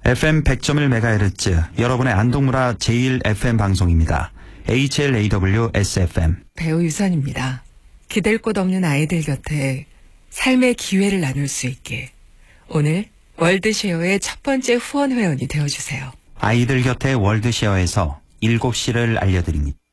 FM 100.1MHz, 여러분의 안동문화 제1FM 방송입니다. HLAW-SFM. 배우 유선입니다. 기댈 곳 없는 아이들 곁에 삶의 기회를 나눌 수 있게 오늘 월드쉐어의 첫 번째 후원 회원이 되어주세요. 아이들 곁에 월드쉐어에서 7시를 알려드립니다.